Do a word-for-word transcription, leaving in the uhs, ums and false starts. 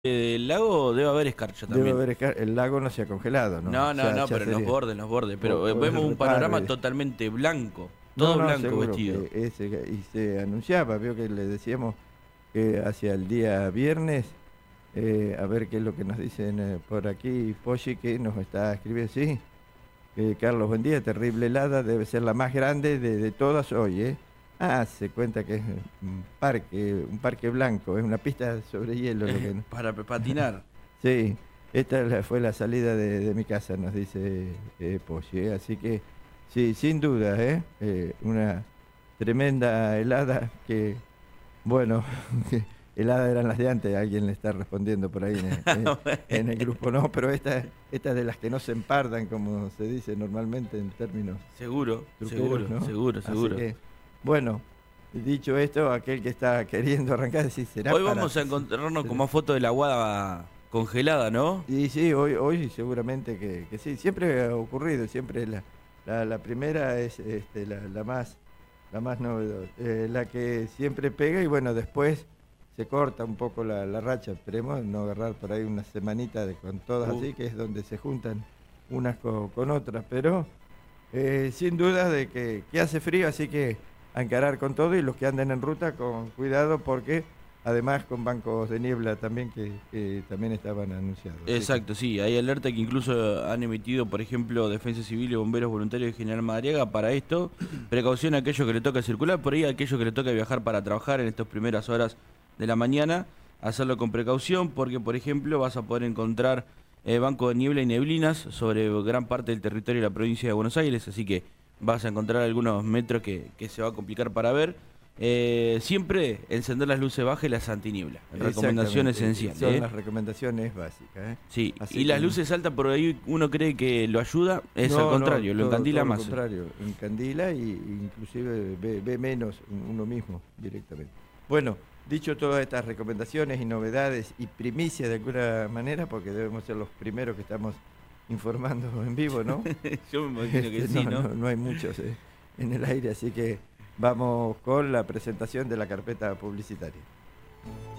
El lago debe haber escarcha también. Debe haber escar... El lago no se ha congelado, ¿no? No, no, ya, no, ya pero en sería... los bordes, en los bordes. Pero o, vemos o un panorama reparo, totalmente blanco. No, Todo no, blanco vestido. Que ese, y se anunciaba, vio que le decíamos que hacia el día viernes, eh, a ver qué es lo que nos dicen eh, por aquí, Poggi, que nos está escribiendo, sí. Eh, Carlos, buen día, terrible helada, debe ser la más grande de, de todas hoy, ¿eh? Ah, se cuenta que es un parque, un parque blanco, es una pista sobre hielo. Lo que... Para patinar. Sí, esta fue la salida de, de mi casa, nos dice eh, Poggi, ¿eh? Así que, sí, sin duda, ¿eh? Eh, una tremenda helada que, bueno, helada eran las de antes, alguien le está respondiendo por ahí en el, en, en el grupo, no, pero esta, esta de las que no se empardan, como se dice normalmente en términos seguro, truqueros, seguro, ¿no? seguro, seguro. Así que, bueno, dicho esto, aquel que está queriendo arrancar, decir, será hoy para... vamos a encontrarnos con más fotos de la aguada congelada, ¿no? Y sí, hoy, hoy seguramente que, que sí, siempre ha ocurrido, siempre la, la, la primera es este, la, la más la más novedosa, eh, la que siempre pega y bueno, después se corta un poco la, la racha, esperemos no agarrar por ahí una semanita de, con todas uh. así, que es donde se juntan unas con, con otras, pero eh, sin duda de que, que hace frío, así que a encarar con todo y los que anden en ruta con cuidado porque... Además con bancos de niebla también que, que también estaban anunciados. Exacto, sí, hay alerta que incluso han emitido, por ejemplo, Defensa Civil y Bomberos Voluntarios de General Madariaga para esto. Precaución a aquellos que le toca circular, por ahí a aquellos que le toca viajar para trabajar en estas primeras horas de la mañana, hacerlo con precaución porque, por ejemplo, vas a poder encontrar eh, bancos de niebla y neblinas sobre gran parte del territorio de la provincia de Buenos Aires, así que vas a encontrar algunos metros que, que se va a complicar para ver. Eh, siempre encender las luces bajas y las antiniebla. Recomendación esencial. Son ¿eh? las recomendaciones básicas. ¿eh? Sí, Así y que... las luces altas por ahí uno cree que lo ayuda, es no, al contrario, no, lo todo, encandila todo más. Al contrario, encandila y inclusive ve, ve menos uno mismo directamente. Bueno, dicho todas estas recomendaciones y novedades y primicias de alguna manera, porque debemos ser los primeros que estamos informando en vivo, ¿no? Yo me imagino que este, sí, no, ¿no? No, no hay muchos eh, en el aire, así que vamos con la presentación de la carpeta publicitaria.